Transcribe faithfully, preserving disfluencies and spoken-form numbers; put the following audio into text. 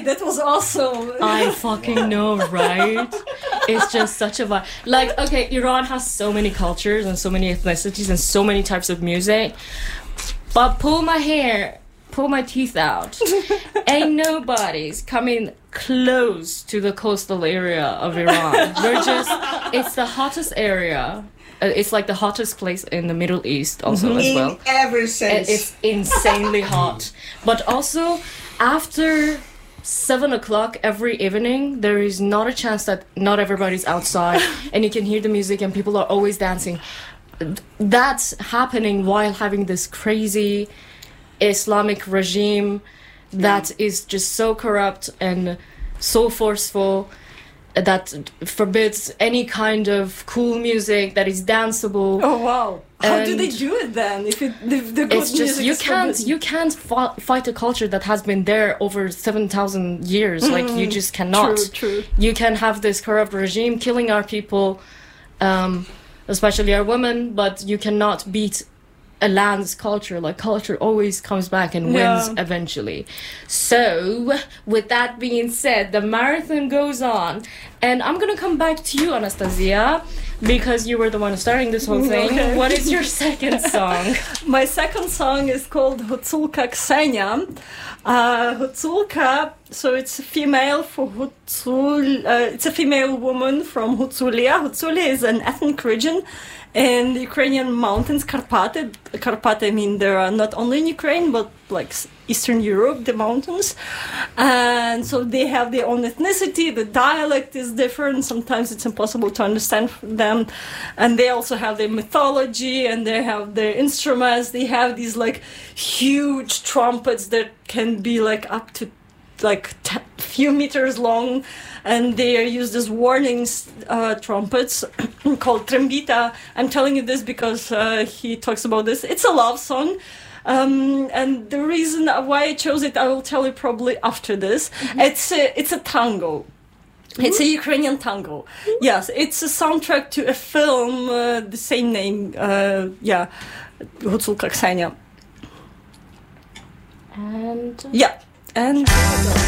that was awesome. I fucking know, right? It's just such a vibe. Like, okay, Iran has so many cultures and so many ethnicities and so many types of music. But pull my hair, pull my teeth out. Ain't nobody's coming close to the coastal area of Iran. We're just, it's the hottest area. Uh, It's like the hottest place in the Middle East also as well. In ever And since. it's insanely hot. But also, after seven o'clock every evening, there is not a chance that not everybody's outside and you can hear the music and people are always dancing. That's happening while having this crazy Islamic regime that is just so corrupt and so forceful that forbids any kind of cool music that is danceable. Oh wow! How do And they do it then? If, it, if the good It's just music you is can't forbidden? you can't fi- fight a culture that has been there over seven thousand years. Like you just cannot. True, true. You can have this corrupt regime killing our people, um, especially our women, but you cannot beat a land's culture. Like culture always comes back and wins Yeah. eventually. So with that being said, the marathon goes on, and I'm gonna come back to you, Anastasia, because you were the one starting this whole thing. Okay. What is your second song? My second song is called Hutsulka Ksenia. Uh, Hutsulka, so it's female for Hutsul. Uh, it's a female woman from Hutsulia. Hutsulia is an ethnic region in the Ukrainian mountains, Karpaty. Karpaty, I mean, there are not only in Ukraine, but like Eastern Europe, the mountains. And so they have their own ethnicity. The dialect is different. Sometimes it's impossible to understand them. And they also have their mythology and they have their instruments. They have these like huge trumpets that can be like up to like t- few meters long, and they are used as warnings uh, trumpets called trembita. I'm telling you this because uh, he talks about this. It's a love song. Um, and the reason why I chose it, I will tell you probably after this. Mm-hmm. It's a, it's a tango. Mm-hmm. It's a Ukrainian tango. Mm-hmm. Yes, it's a soundtrack to a film, uh, the same name. Uh, yeah, Hutsulka Ksenia. And yeah, and.